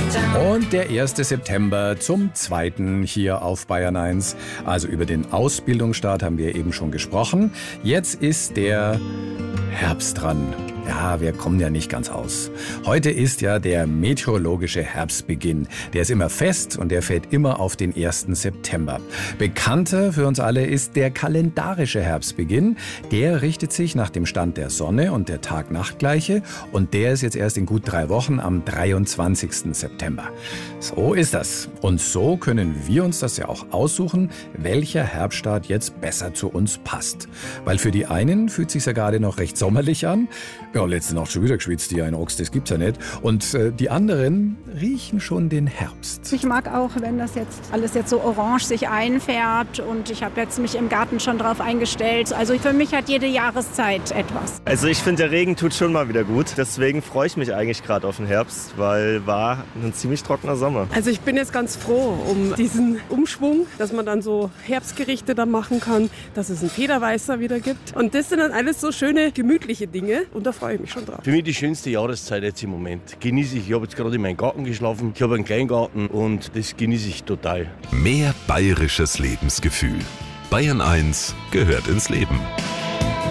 Und der 1. September zum 2. hier auf Bayern 1. Also über den Ausbildungsstart haben wir eben schon gesprochen. Jetzt ist der Herbst dran. Ja, wir kommen ja nicht ganz aus. Heute ist ja der meteorologische Herbstbeginn. Der ist immer fest und der fällt immer auf den 1. September. Bekannter für uns alle ist der kalendarische Herbstbeginn. Der richtet sich nach dem Stand der Sonne und der Tag-Nacht-Gleiche. Und der ist jetzt erst in gut 3 Wochen am 23. September. So ist das. Und so können wir uns das ja auch aussuchen, welcher Herbststart jetzt besser zu uns passt. Weil für die einen fühlt es sich ja gerade noch recht sommerlich an. Ja, letzte Nacht schon wieder geschwitzt, die ein Ochs, das gibt's ja nicht. Und die anderen riechen schon den Herbst. Ich mag auch, wenn das jetzt alles jetzt so orange sich einfärbt und ich habe jetzt mich im Garten schon drauf eingestellt. Also für mich hat jede Jahreszeit etwas. Also ich finde, der Regen tut schon mal wieder gut. Deswegen freue ich mich eigentlich gerade auf den Herbst, weil war ein ziemlich trockener Sommer. Also ich bin jetzt ganz froh um diesen Umschwung, dass man dann so Herbstgerichte da machen kann, dass es einen Federweißer wieder gibt. Und das sind dann alles so schöne, gemütliche Dinge und da freue ich mich schon drauf. Für mich die schönste Jahreszeit jetzt im Moment. Genieße ich. Ich habe jetzt gerade in meinem Garten geschlafen. Ich habe einen Kleingarten und das genieße ich total. Mehr bayerisches Lebensgefühl. Bayern 1 gehört ins Leben.